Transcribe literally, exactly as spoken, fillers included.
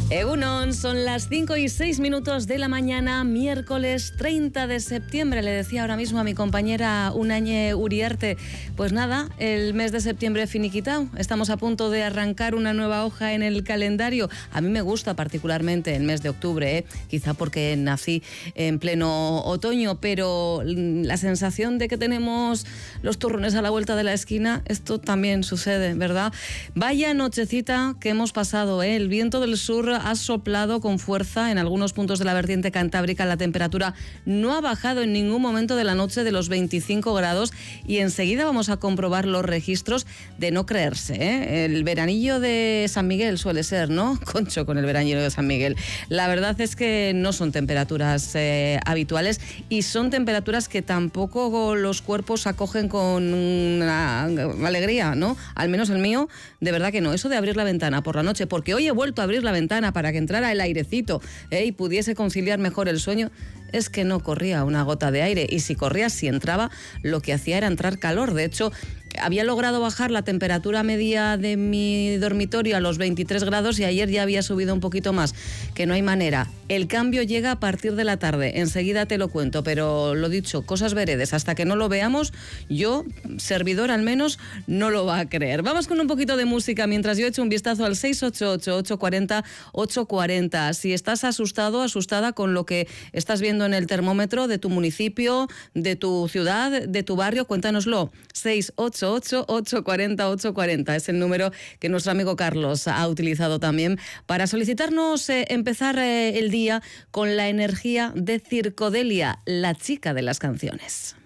Egunon, son las cinco y seis minutos de la mañana, miércoles treinta de septiembre. Le decía ahora mismo a mi compañera Unañe Uriarte, pues nada, el mes de septiembre finiquitao. Estamos a punto de arrancar una nueva hoja en el calendario. A mí me gusta particularmente el mes de octubre, ¿eh? Quizá porque nací en pleno otoño, pero la sensación de que tenemos los turrones a la vuelta de la esquina, esto también sucede, ¿verdad? Vaya nochecita que hemos pasado, ¿eh? El viento del sur ha soplado con fuerza en algunos puntos de la vertiente cantábrica. La temperatura no ha bajado en ningún momento de la noche de los veinticinco grados y enseguida vamos a comprobar los registros de no creerse, ¿eh? El veranillo de San Miguel suele ser, ¿no? Concho con el veranillo de San Miguel. La verdad es que no son temperaturas eh, habituales y son temperaturas que tampoco los cuerpos acogen con una alegría, ¿no? Al menos el mío, de verdad que no. Eso de abrir la ventana por la noche, porque hoy he vuelto a abrir la ventana para que entrara el airecito ¿eh? y pudiese conciliar mejor el sueño, es que no corría una gota de aire, y si corría, si entraba, lo que hacía era entrar calor. De hecho, había logrado bajar la temperatura media de mi dormitorio a los veintitrés grados y ayer ya había subido un poquito más, que no hay manera. El cambio llega a partir de la tarde, enseguida te lo cuento, pero lo dicho, cosas veredes, hasta que no lo veamos, yo, servidor al menos, no lo va a creer. Vamos con un poquito de música mientras yo echo un vistazo al seis ocho ocho, ocho cuatro cero, ocho cuatro cero. Si estás asustado, asustada con lo que estás viendo en el termómetro de tu municipio, de tu ciudad, de tu barrio, cuéntanoslo. seis ocho ocho, ocho cuatro cero, ocho cuatro cero es el número que nuestro amigo Carlos ha utilizado también para solicitarnos eh, empezar eh, el día con la energía de Circodelia, la chica de las canciones.